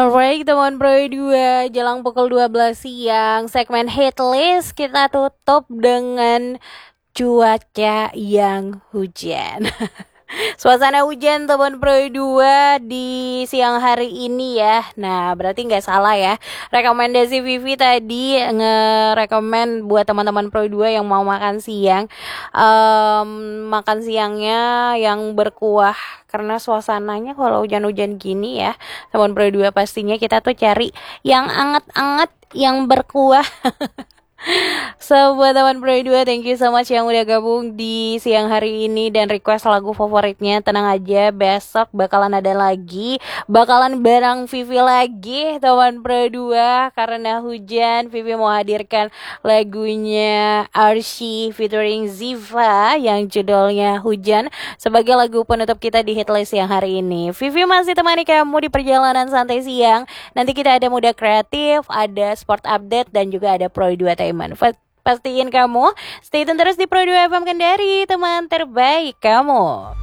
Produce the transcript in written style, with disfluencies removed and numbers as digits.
Alright teman Pro 2, jelang pukul 12 siang, segmen hit list kita tutup dengan cuaca yang hujan. Suasana hujan teman Pro 2 di siang hari ini ya. Nah berarti nggak salah ya. Rekomendasi Vivi tadi nge-rekomen buat teman-teman Pro 2 yang mau makan siang, makan siangnya yang berkuah. Karena suasananya kalau hujan-hujan gini ya teman Pro 2, pastinya kita tuh cari yang anget-anget, yang berkuah. So buat teman Pro 2, thank you so much yang udah gabung di siang hari ini dan request lagu favoritnya. Tenang aja, besok bakalan ada lagi, bakalan bareng Vivi lagi teman Pro 2. Karena hujan, Vivi mau hadirkan lagunya Arsy featuring Ziva yang judulnya Hujan sebagai lagu penutup kita di hitlist siang hari ini. Vivi masih temani kamu di perjalanan santai siang. Nanti kita ada Muda Kreatif, ada Sport Update, dan juga ada Pro 2 Pastiin kamu stay tune terus di Pro 2 FM Kendari, teman terbaik kamu.